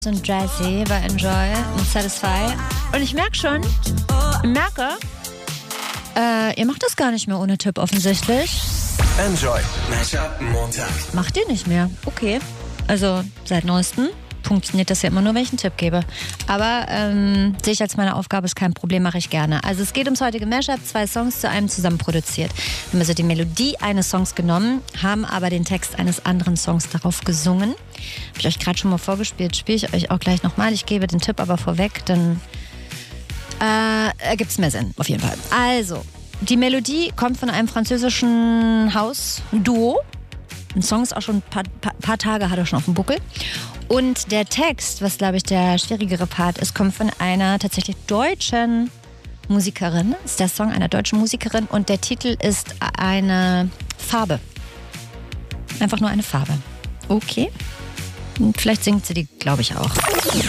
und Jazzy bei Enjoy und Satisfy. Und ich merke, ihr macht das gar nicht mehr ohne Tipp offensichtlich. Enjoy Mashup Montag. Macht ihr nicht mehr? Okay. Also seit neuestem funktioniert das ja immer nur, wenn ich einen Tipp gebe. Aber sehe ich als meine Aufgabe, ist kein Problem, mache ich gerne. Also es geht ums heutige Mashup, 2 Songs zu einem zusammen produziert. Wir haben also die Melodie eines Songs genommen, haben aber den Text eines anderen Songs darauf gesungen. Habe ich euch gerade schon mal vorgespielt, spiele ich euch auch gleich nochmal. Ich gebe den Tipp aber vorweg, dann ergibt es mehr Sinn, auf jeden Fall. Also, die Melodie kommt von einem französischen Haus-Duo. Ein Song ist auch schon ein paar Tage, hat er schon auf dem Buckel. Und der Text, was glaube ich der schwierigere Part ist, kommt von einer tatsächlich deutschen Musikerin. Das ist der Song einer deutschen Musikerin und der Titel ist eine Farbe. Einfach nur eine Farbe. Okay. Und vielleicht singt sie die, glaube ich, auch.